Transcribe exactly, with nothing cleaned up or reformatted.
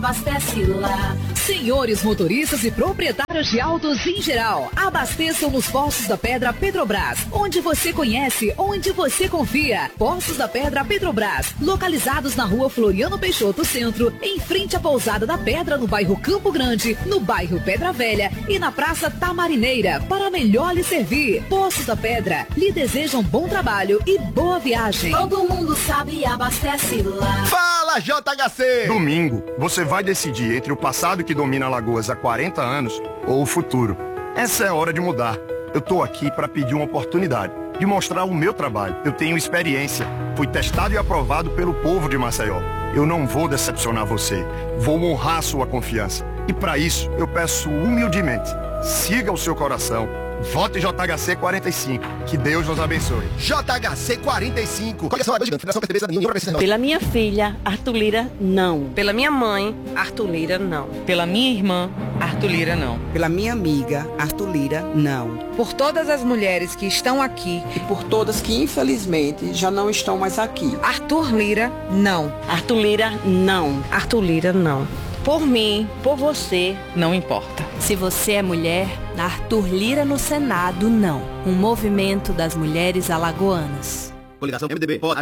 Abastece lá. Senhores motoristas e proprietários de autos em geral, abasteçam nos Poços da Pedra Petrobras, onde você conhece, onde você confia. Poços da Pedra Petrobras, localizados na rua Floriano Peixoto Centro, em frente à Pousada da Pedra, no bairro Campo Grande, no bairro Pedra Velha e na Praça Tamarineira, para melhor lhe servir. Poços da Pedra, lhe desejam bom trabalho e boa viagem. Todo mundo sabe, abastece lá. Fala, J H C! Domingo, você vai decidir entre o passado que domina Alagoas há quarenta anos ou o futuro. Essa é a hora de mudar. Eu tô aqui para pedir uma oportunidade de mostrar o meu trabalho. Eu tenho experiência, fui testado e aprovado pelo povo de Maceió. Eu não vou decepcionar você, vou honrar sua confiança. E para isso, eu peço humildemente, siga o seu coração. Vote J H C quarenta e cinco. Que Deus nos abençoe. J H C quarenta e cinco. Pela minha filha, Arthur Lira, não. Pela minha mãe, Arthur Lira, não. Pela minha irmã, Arthur Lira, não. Pela minha amiga, Arthur Lira, não. Por todas as mulheres que estão aqui e por todas que infelizmente já não estão mais aqui. Arthur Lira, não. Arthur Lira, não. Arthur Lira, não. Por mim, por você, não importa. Se você é mulher, Arthur Lira no Senado, não. Um movimento das mulheres alagoanas. Coligação M D B, pode.